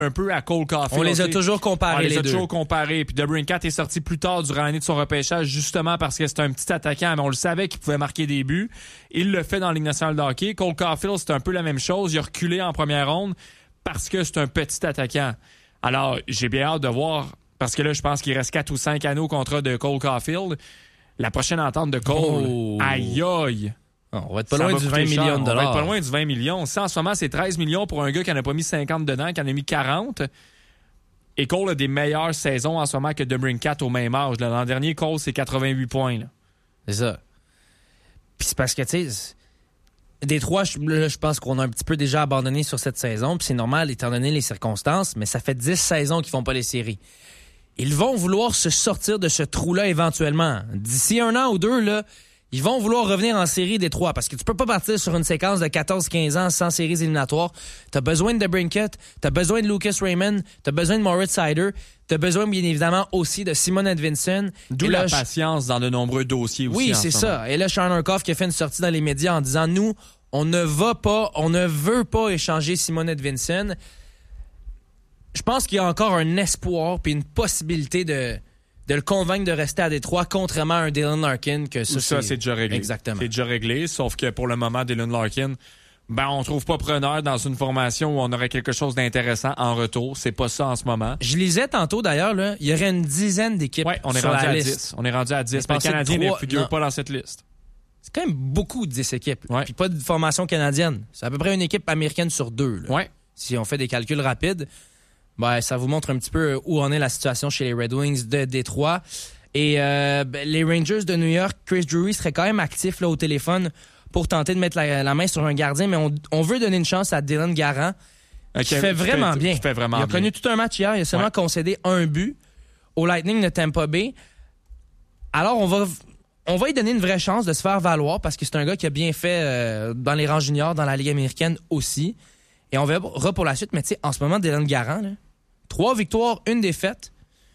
un peu à Cole Caulfield. On les a toujours comparés, les deux. toujours comparés. Puis DeBrincat est sorti plus tard durant l'année de son repêchage, justement parce que c'était un petit attaquant, mais on le savait qu'il pouvait marquer des buts. Il le fait dans la Ligue nationale de hockey. Cole Caulfield, c'est un peu la même chose. Il a reculé en première ronde parce que c'est un petit attaquant. Alors, j'ai bien hâte de voir, parce que là, je pense qu'il reste 4 ou 5 années au contrat de Cole Caulfield. La prochaine entente de Cole, aïe aïe! On va être pas loin du 20 millions de dollars. On va être pas loin du 20 millions. Ça, en ce moment, c'est 13 millions pour un gars qui en a pas mis 50 dedans, qui en a mis 40. Et Cole a des meilleures saisons en ce moment que DeBrincat au même âge. L'an dernier, Cole, c'est 88 points. Là. C'est ça. Puis c'est parce que, tu sais, Détroit, je pense qu'on a un petit peu déjà abandonné sur cette saison. Puis c'est normal, étant donné les circonstances, mais ça fait 10 saisons qu'ils font pas les séries. Ils vont vouloir se sortir de ce trou-là éventuellement. D'ici 1 an ou 2, là, ils vont vouloir revenir en série Détroit parce que tu peux pas partir sur une séquence de 14-15 ans sans séries éliminatoires. T'as besoin de DeBrincat, t'as besoin de Lucas Raymond, t'as besoin de Moritz Seider, t'as besoin bien évidemment aussi de Simon Edvinsson. D'où la patience dans de nombreux dossiers aussi. Oui, c'est ça. Et là, Sean Urquhart qui a fait une sortie dans les médias en disant, nous, on ne veut pas échanger Simon Edvinsson. Je pense qu'il y a encore un espoir puis une possibilité de le convaincre de rester à Détroit, contrairement à un Dylan Larkin. Que ça, c'est déjà réglé. Exactement. C'est déjà réglé, sauf que pour le moment, Dylan Larkin, on trouve pas preneur dans une formation où on aurait quelque chose d'intéressant en retour. C'est pas ça en ce moment. Je lisais tantôt, d'ailleurs, là, il y aurait une dizaine d'équipes on est sur rendu la à liste. 10. On est rendu à 10. Mais le Canadien ne figure pas dans cette liste. C'est quand même beaucoup de 10 équipes. Puis pas de formation canadienne. C'est à peu près une équipe américaine sur 2. Là. Si on fait des calculs rapides, ça vous montre un petit peu où en est la situation chez les Red Wings de Détroit. Et les Rangers de New York, Chris Drury serait quand même actif là, au téléphone pour tenter de mettre la main sur un gardien, mais on veut donner une chance à Dylan Garant, qui fait vraiment bien. Il a connu tout un match hier, il a seulement concédé un but au Lightning de Tampa Bay. Alors, on va lui donner une vraie chance de se faire valoir parce que c'est un gars qui a bien fait dans les rangs juniors, dans la Ligue américaine aussi. Et on verra pour la suite, mais tu sais, en ce moment, Dylan Garant, 3 victoires, 1 défaite,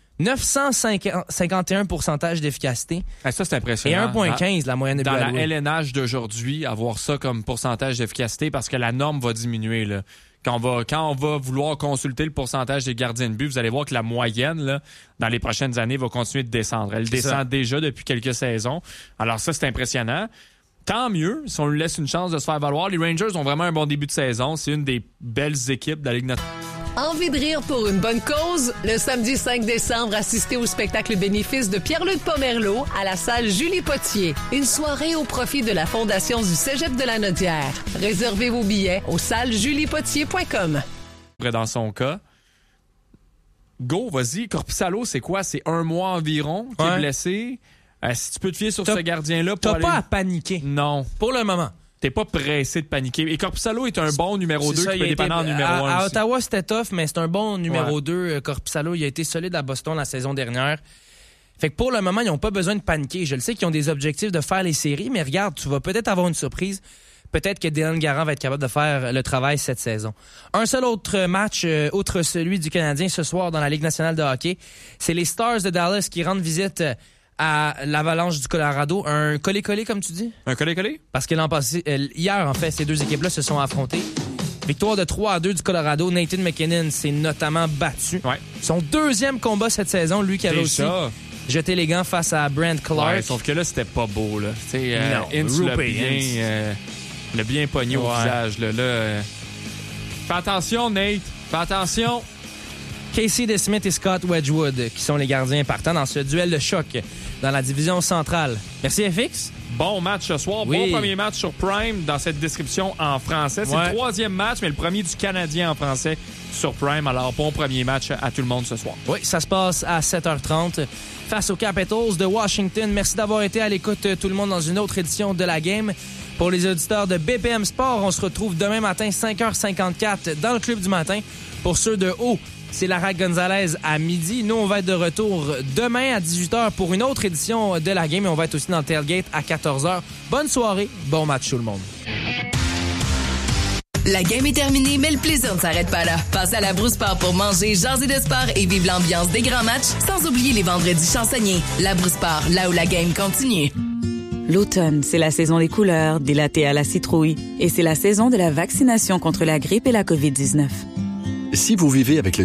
951% d'efficacité. Ça, c'est impressionnant. Et 1,15 la moyenne de but dans alloué. La LNH d'aujourd'hui, avoir ça comme pourcentage d'efficacité parce que la norme va diminuer. Là. Quand on va vouloir consulter le pourcentage des gardiens de but, vous allez voir que la moyenne, là, dans les prochaines années, va continuer de descendre. Elle descend déjà depuis quelques saisons. Alors ça, c'est impressionnant. Tant mieux si on lui laisse une chance de se faire valoir. Les Rangers ont vraiment un bon début de saison. C'est une des belles équipes de la Ligue nationale. Envie de rire pour une bonne cause? Le samedi 5 décembre, assistez au spectacle bénéfice de Pierre-Luc Pomerleau à la salle Julie Potier. Une soirée au profit de la Fondation du Cégep de la Nodière. Réservez vos billets au salles-juliepotier.com. Dans son cas, go, vas-y. Korpisalo, c'est quoi? C'est 1 mois environ qui est blessé. Si tu peux te fier sur ce gardien-là... T'as pas à paniquer. Non. Pour le moment. T'es pas pressé de paniquer. Et Korpisalo est un bon numéro 2 qui peut dépanner en numéro 1 à aussi. Ottawa, c'était tough, mais c'est un bon numéro 2. Korpisalo, il a été solide à Boston la saison dernière. Fait que pour le moment, ils n'ont pas besoin de paniquer. Je le sais qu'ils ont des objectifs de faire les séries, mais regarde, tu vas peut-être avoir une surprise. Peut-être que Dylan Garant va être capable de faire le travail cette saison. Un seul autre match, outre celui du Canadien ce soir dans la Ligue nationale de hockey, c'est les Stars de Dallas qui rendent visite à l'Avalanche du Colorado. Un collé-collé, comme tu dis? Un collé-collé? Parce que hier, en fait, ces deux équipes-là se sont affrontées. Victoire de 3-2 du Colorado. Nathan McKinnon s'est notamment battu. Son 2e combat cette saison, lui qui avait aussi jeté les gants face à Brent Clark. Sauf que là, c'était pas beau. Là. Ince l'a bien pogné au visage. Là. Fais attention, Nate. Fais attention. Casey DeSmith et Scott Wedgwood, qui sont les gardiens partants dans ce duel de choc dans la division centrale. Merci, FX. Bon match ce soir. Oui. Bon premier match sur Prime dans cette description en français. C'est le 3e match, mais le premier du Canadien en français sur Prime. Alors, bon premier match à tout le monde ce soir. Oui, ça se passe à 7h30 face aux Capitals de Washington. Merci d'avoir été à l'écoute, tout le monde, dans une autre édition de la Game. Pour les auditeurs de BPM Sport, on se retrouve demain matin, 5h54, dans le Club du matin. Pour ceux de haut, c'est Lara Gonzalez à midi. Nous, on va être de retour demain à 18h pour une autre édition de la Game. Et on va être aussi dans le Tailgate à 14h. Bonne soirée, bon match tout le monde. La Game est terminée, mais le plaisir ne s'arrête pas là. Passez à la Brousse Sport pour manger, jaser de sport et vivre l'ambiance des grands matchs, sans oublier les vendredis chansonniers. La Brousse Sport, là où la Game continue. L'automne, c'est la saison des couleurs, des lattés à la citrouille. Et c'est la saison de la vaccination contre la grippe et la COVID-19. Si vous vivez avec le